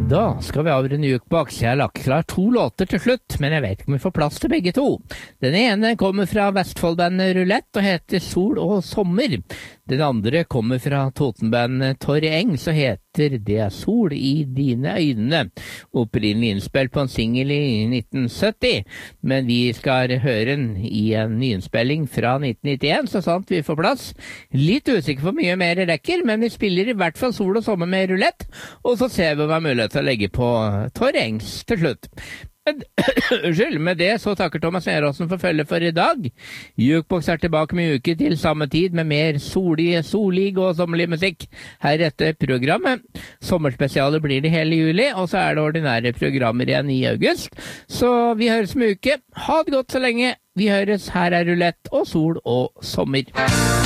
Da skal vi avrunde Jukebox. Jeg har lagt klar 2 låter til slutt, men jeg vet ikke om vi får plass til begge 2. Den ene kommer fra Vestfoldbandet Roulette og heter Sol og Sommer. Den andre kommer fra Totenbandet Torre Eng, så heter Det er sol i dine øyne. Opprinnelig innspilt på en single i 1970, men vi skal høre den i en nyinnspilling fra 1991, så sant vi får plass. Litt usikker for mye mer rekker, men vi spiller i hvert fall Sol og Sommer med Roulette, og så ser vi hva mulighet til å legge på Torre Engs til slutt. Unnskyld, med det så takker Thomas Neråsen for følge for i dag. Jukebox er tilbake med uke til samme tid med mer solig og sommerlig musikk her etter programmet. Sommerspesialet blir det hele juli, og så er det ordinære programmer igjen i august. Så vi høres om uke. Ha det godt så lenge. Vi høres. Her er Roulette og Sol og Sommer.